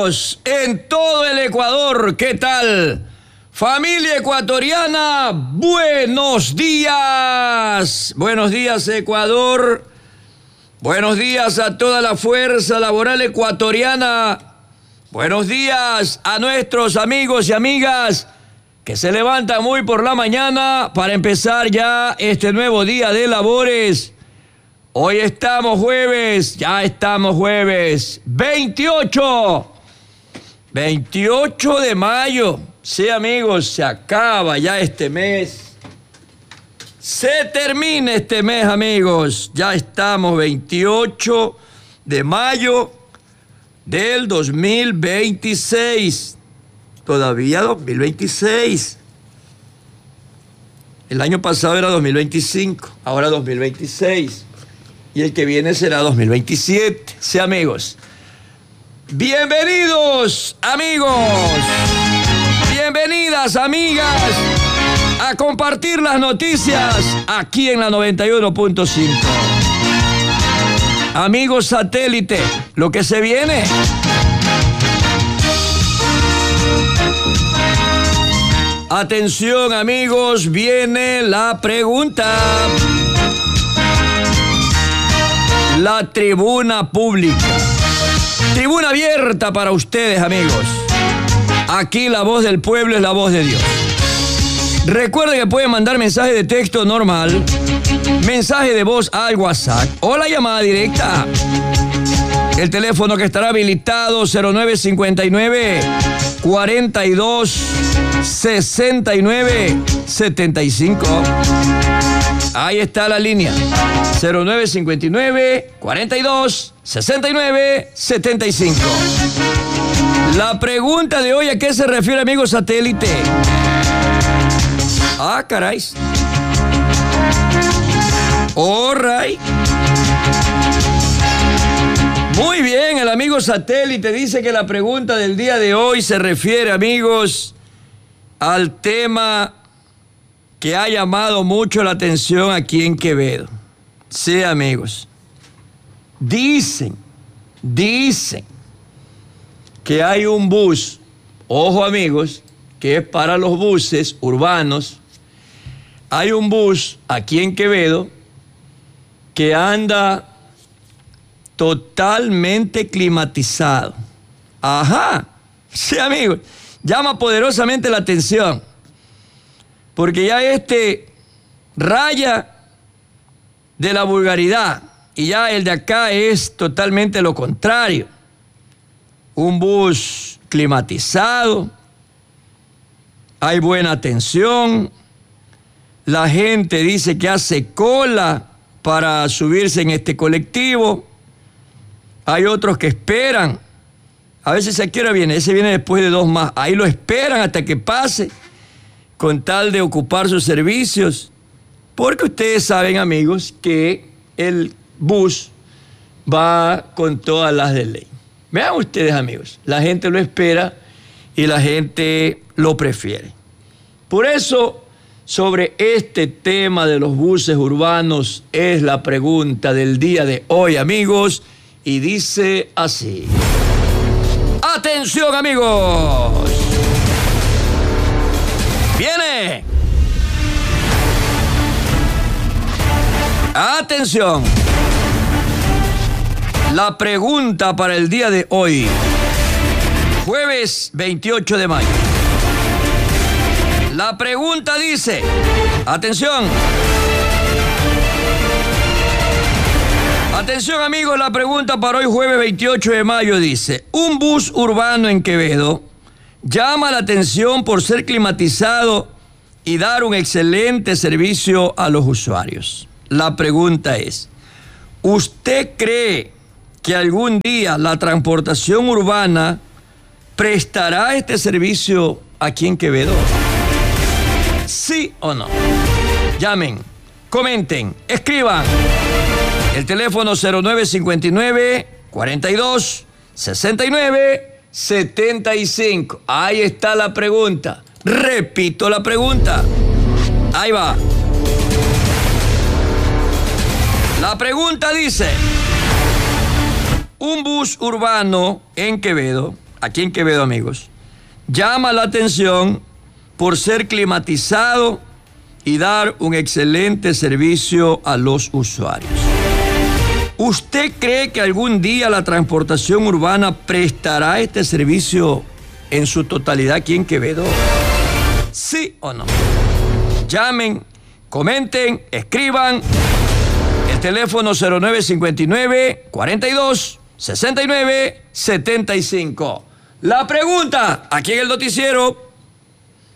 amigos en todo el Ecuador. ¿Qué tal? Familia ecuatoriana, buenos días. Buenos días, Ecuador. Buenos días a toda la fuerza laboral ecuatoriana. Buenos días a nuestros amigos y amigas que se levantan muy por la mañana para empezar ya este nuevo día de labores. Hoy estamos jueves, ya estamos jueves 28 de mayo. Sí, amigos, se acaba ya este mes. Se termina este mes, amigos. Ya estamos 28 de mayo del 2026. Todavía 2026. El año pasado era 2025, ahora 2026. Y el que viene será 2027. Sí, amigos. Bienvenidos, amigos. Bienvenidas, amigas, a compartir las noticias aquí en la 91.5. Amigos satélite, lo que se viene. Atención, amigos, viene la pregunta. La tribuna pública. Tribuna abierta para ustedes, amigos. Aquí la voz del pueblo es la voz de Dios. Recuerden que pueden mandar mensaje de texto normal, mensaje de voz al WhatsApp o la llamada directa. El teléfono que estará habilitado 0959 42 69 75. Ahí está la línea. 0959 42 69 75. La pregunta de hoy, ¿a qué se refiere, amigos satélite? Ah, caray. All right. Muy bien, el amigo satélite dice que la pregunta del día de hoy se refiere, amigos, al tema que ha llamado mucho la atención aquí en Quevedo. Sí, amigos. Dicen que hay un bus, ojo, amigos, que es para los buses urbanos. Hay un bus aquí en Quevedo que anda totalmente climatizado. Ajá. Sí, amigos. Llama poderosamente la atención. Porque ya raya de la vulgaridad. Y ya el de acá es totalmente lo contrario. Un bus climatizado. Hay buena atención. La gente dice que hace cola para subirse en este colectivo. Hay otros que esperan. A veces a qué hora viene. Ese viene después de 2 más. Ahí lo esperan hasta que pase, con tal de ocupar sus servicios. Porque ustedes saben, amigos, que el bus va con todas las de ley. Vean ustedes, amigos, la gente lo espera y la gente lo prefiere. Por eso, sobre este tema de los buses urbanos es la pregunta del día de hoy, amigos, y dice así. ¡Atención, amigos! ¡Viene! ¡Atención! La pregunta para el día de hoy, jueves 28 de mayo. La pregunta dice, atención. Atención, amigos, la pregunta para hoy, jueves 28 de mayo, dice: un bus urbano en Quevedo llama la atención por ser climatizado y dar un excelente servicio a los usuarios. La pregunta es, ¿usted cree que algún día la transportación urbana prestará este servicio aquí en Quevedo? ¿Sí o no? Llamen, comenten, escriban. El teléfono 0959 42 69 75. Ahí está la pregunta. Repito la pregunta. Ahí va. La pregunta dice: un bus urbano en Quevedo aquí en Quevedo, amigos, llama la atención por ser climatizado y dar un excelente servicio a los usuarios. ¿Usted cree que algún día la transportación urbana prestará este servicio en su totalidad aquí en Quevedo? ¿Sí o no? Llamen, comenten, escriban. El teléfono 0959-42-69-75. La pregunta aquí en el noticiero